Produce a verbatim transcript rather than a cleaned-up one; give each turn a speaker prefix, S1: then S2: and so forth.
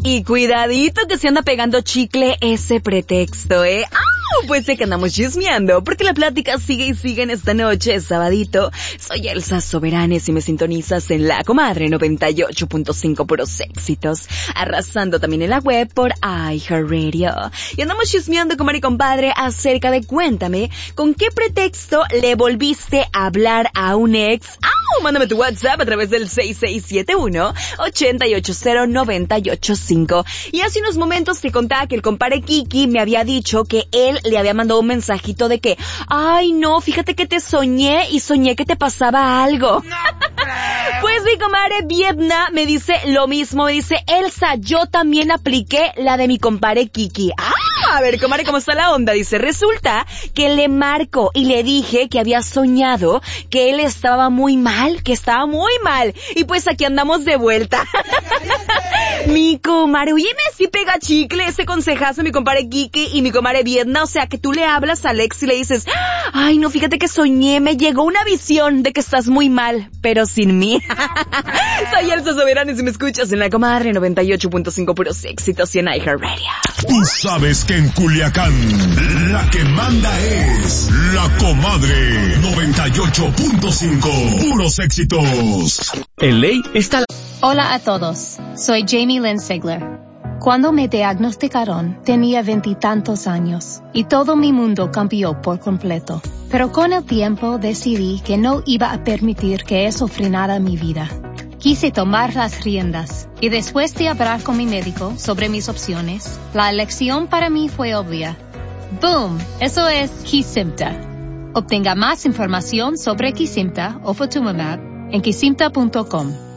S1: Y cuidadito que se anda pegando chicle ese pretexto, ¿eh? ¡Ah! Pues sé que andamos chismeando, porque la plática sigue y sigue en esta noche, sabadito. Soy Elsa Soberanes y me sintonizas en La Comadre noventa y ocho punto cinco, puros éxitos, arrasando también en la web por iHeartRadio. Y andamos chismeando, comadre y compadre, acerca de cuéntame, ¿con qué pretexto le volviste a hablar a un ex? ¡Ah! Mándame tu WhatsApp a través del seis seis siete uno, ocho ocho cero, nueve ocho cinco. Y hace unos momentos te contaba que el compadre Kiki me había dicho que él le había mandado un mensajito de que, ay no, fíjate que te soñé y soñé que te pasaba algo. No, pues mi comadre Vietna me dice lo mismo, me dice, Elsa, yo también apliqué la de mi compadre Kiki. Ah, a ver, comadre, ¿cómo está la onda? Dice, resulta que le marco y le dije que había soñado que él estaba muy mal, que estaba muy mal. Y pues aquí andamos de vuelta. Mi comadre, oye, me sí pega chicle ese consejazo mi compadre Kiki y mi comadre Vietna. O sea, que tú le hablas a Alex y le dices, ay, no, fíjate que soñé, me llegó una visión de que estás muy mal, pero sin mí. Soy Elsa Soberanes y me escuchas en La Comadre noventa y ocho punto cinco, puros éxitos y en iHeartRadio.
S2: Tú sabes que en Culiacán la que manda es La Comadre noventa y ocho punto cinco, puros éxitos.
S3: En ley está...
S4: Hola a todos, soy Jamie Lynn Sigler. Cuando me diagnosticaron, tenía veintitantos años y todo mi mundo cambió por completo. Pero con el tiempo decidí que no iba a permitir que eso frenara mi vida. Quise tomar las riendas y después de hablar con mi médico sobre mis opciones, la elección para mí fue obvia. ¡Boom! Eso es Kesimpta. Obtenga más información sobre Kesimpta o Ofatumumab en kesimpta punto com.